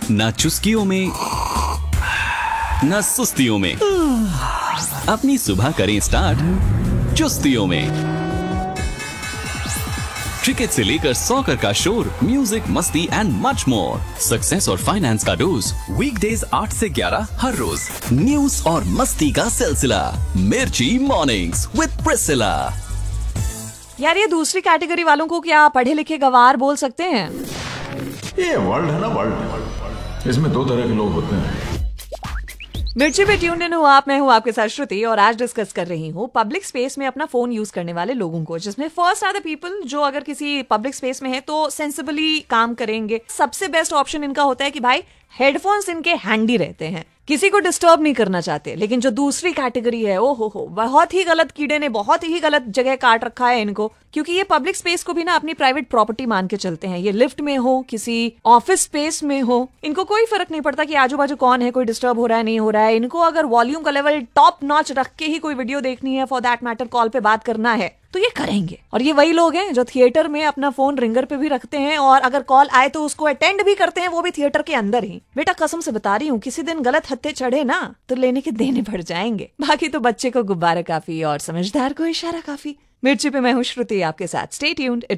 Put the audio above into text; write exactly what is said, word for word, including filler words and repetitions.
ना चुस्कियों में, ना सुस्तियों में, अपनी सुबह करें स्टार्ट चुस्तियों में। क्रिकेट से लेकर सॉकर का शोर, म्यूजिक, मस्ती एंड मच मोर। सक्सेस और फाइनेंस का डोज वीकडेज आठ से ग्यारह हर रोज। न्यूज और मस्ती का सिलसिला मिर्ची मॉर्निंग्स विद प्रिसिला। यार ये दूसरी कैटेगरी वालों को क्या पढ़े लिखे गवार बोल सकते हैं? ये वर्ल्ड है ना, वर्ल्ड, इसमें दो तरह के लोग होते हैं। मिर्ची पे ट्यून इन हुआ आप, मैं हूँ आपके साथ श्रुति और आज डिस्कस कर रही हूँ पब्लिक स्पेस में अपना फोन यूज करने वाले लोगों को, जिसमें फर्स्ट आर द पीपल जो अगर किसी पब्लिक स्पेस में है तो सेंसिबली काम करेंगे। सबसे बेस्ट ऑप्शन इनका होता है कि भाई हेडफोन्स इनके हैंडी रहते हैं, किसी को डिस्टर्ब नहीं करना चाहते। लेकिन जो दूसरी कैटेगरी है, ओ हो हो बहुत ही गलत कीड़े ने बहुत ही गलत जगह काट रखा है इनको, क्योंकि ये पब्लिक स्पेस को भी ना अपनी प्राइवेट प्रॉपर्टी मान के चलते हैं। ये लिफ्ट में हो, किसी ऑफिस स्पेस में हो, इनको कोई फर्क नहीं पड़ता कि आजू बाजू कौन है, कोई डिस्टर्ब हो रहा है नहीं हो रहा है। इनको अगर वॉल्यूम का लेवल टॉप नॉच रख के ही कोई वीडियो देखनी है, फॉर दैट मैटर कॉल पे बात करना है, तो ये करेंगे। और ये वही लोग हैं जो थिएटर में अपना फोन रिंगर पे भी रखते हैं और अगर कॉल आए तो उसको अटेंड भी करते हैं, वो भी थिएटर के अंदर ही। बेटा कसम से बता रही हूँ, किसी दिन गलत हत्थे चढ़े ना तो लेने के देने पड़ जाएंगे। बाकी तो बच्चे को गुब्बारा काफी और समझदार को इशारा काफी। मिर्ची पे मैं हूँ श्रुति आपके साथ। Stay tuned.